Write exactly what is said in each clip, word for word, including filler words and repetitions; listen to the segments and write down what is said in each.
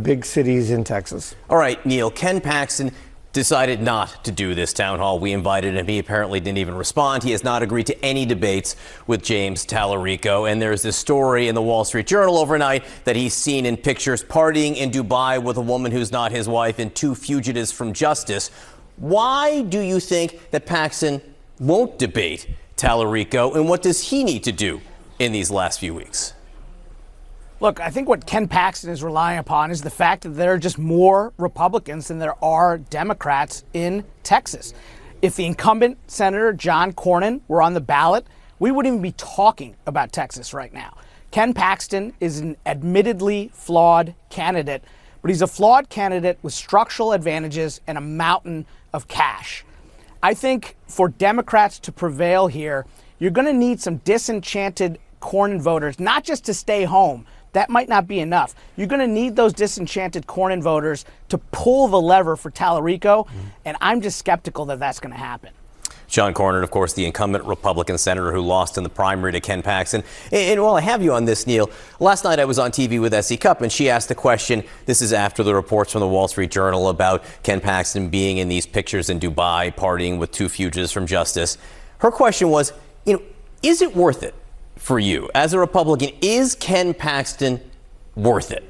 big cities in Texas. All right, Neil, Ken Paxton decided not to do this town hall. We invited him. He apparently didn't even respond. He has not agreed to any debates with James Tallarico. And there's this story in the Wall Street Journal overnight that he's seen in pictures partying in Dubai with a woman who's not his wife and two fugitives from justice. Why do you think that Paxton won't debate Tallarico, and what does he need to do in these last few weeks? Look, I think what Ken Paxton is relying upon is the fact that there are just more Republicans than there are Democrats in Texas. If the incumbent Senator John Cornyn were on the ballot, we wouldn't even be talking about Texas right now. Ken Paxton is an admittedly flawed candidate, but he's a flawed candidate with structural advantages and a mountain of cash. I think for Democrats to prevail here, you're going to need some disenchanted Cornyn voters, not just to stay home. That might not be enough. You're going to need those disenchanted Cornyn voters to pull the lever for Tallarico, mm-hmm. and I'm just skeptical that that's going to happen. John Cornyn, of course, the incumbent Republican senator who lost in the primary to Ken Paxton. And, and while I have you on this, Neil, last night I was on T V with Essie Cupp, and she asked the question, this is after the reports from the Wall Street Journal about Ken Paxton being in these pictures in Dubai, partying with two fugitives from justice. Her question was, you know, is it worth it for you as a Republican? Is Ken Paxton worth it?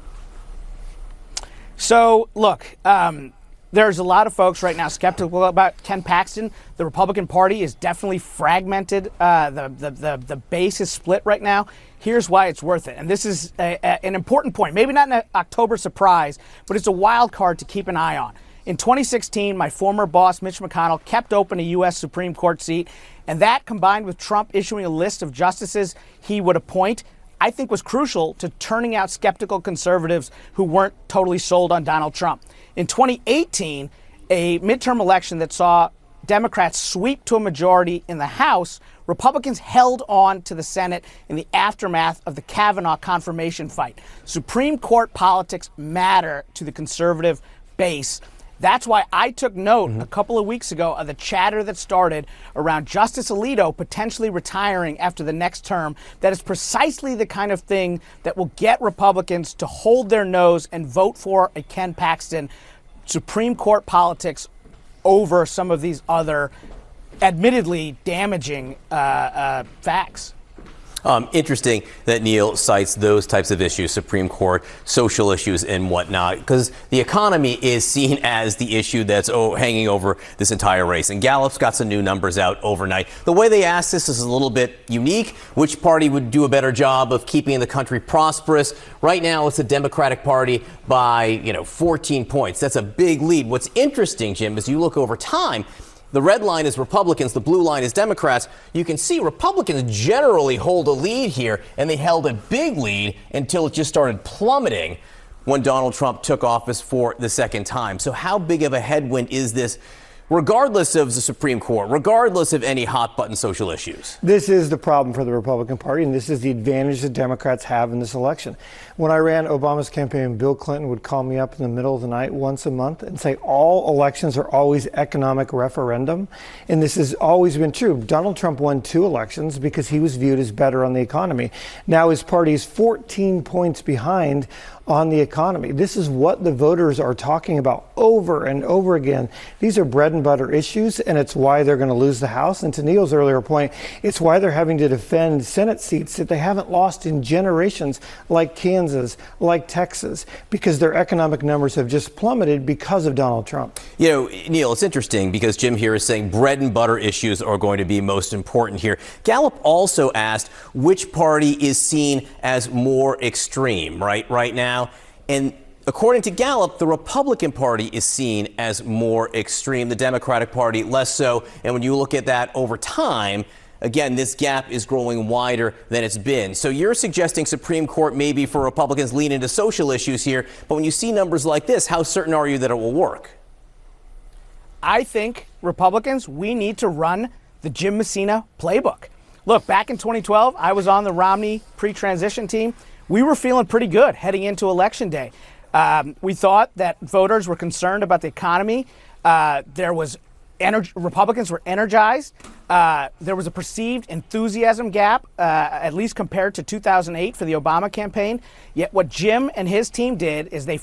So, look, um, there's a lot of folks right now skeptical about Ken Paxton. The Republican Party is definitely fragmented. Uh, the, the, the, the base is split right now. Here's why it's worth it. And this is a, a, an important point. Maybe not an October surprise, but it's a wild card to keep an eye on. In twenty sixteen, my former boss, Mitch McConnell, kept open a U S Supreme Court seat. And that, combined with Trump issuing a list of justices he would appoint, I think was crucial to turning out skeptical conservatives who weren't totally sold on Donald Trump. In twenty eighteen, a midterm election that saw Democrats sweep to a majority in the House, Republicans held on to the Senate in the aftermath of the Kavanaugh confirmation fight. Supreme Court politics matter to the conservative base. That's why I took note mm-hmm. a couple of weeks ago of the chatter that started around Justice Alito potentially retiring after the next term. That is precisely the kind of thing that will get Republicans to hold their nose and vote for a Ken Paxton. Supreme Court politics over some of these other admittedly damaging uh, uh, facts. Um, interesting that Neil cites those types of issues, Supreme Court, social issues and whatnot, because the economy is seen as the issue that's oh, hanging over this entire race. And Gallup's got some new numbers out overnight. The way they asked this is a little bit unique. Which party would do a better job of keeping the country prosperous? Right now, it's the Democratic Party by, you know, fourteen points. That's a big lead. What's interesting, Jim, is you look over time. The red line is Republicans, the blue line is Democrats. You can see Republicans generally hold a lead here, and they held a big lead until it just started plummeting when Donald Trump took office for the second time. So how big of a headwind is this, regardless of the Supreme Court, regardless of any hot-button social issues? This is the problem for the Republican Party, and this is the advantage that Democrats have in this election. When I ran Obama's campaign, Bill Clinton would call me up in the middle of the night once a month and say all elections are always economic referendum, and this has always been true. Donald Trump won two elections because he was viewed as better on the economy. Now his party is fourteen points behind on the economy. This is what the voters are talking about over and over again. These are bread and butter issues, and it's why they're going to lose the House. And to Neil's earlier point, it's why they're having to defend Senate seats that they haven't lost in generations, like Kansas, like Texas, because their economic numbers have just plummeted because of Donald Trump. You know, Neil, it's interesting because Jim here is saying bread and butter issues are going to be most important here. Gallup also asked which party is seen as more extreme, right, right now. And according to Gallup, the Republican Party is seen as more extreme, the Democratic Party less so. And when you look at that over time, again, this gap is growing wider than it's been. So you're suggesting Supreme Court maybe for Republicans lean into social issues here. But when you see numbers like this, how certain are you that it will work? I think Republicans, we need to run the Jim Messina playbook. Look, back in twenty twelve, I was on the Romney pre-transition team. We were feeling pretty good heading into Election Day. Um, we thought that voters were concerned about the economy. Uh, there was ener- Republicans were energized. Uh, there was a perceived enthusiasm gap, uh, at least compared to two thousand eight for the Obama campaign. Yet what Jim and his team did is they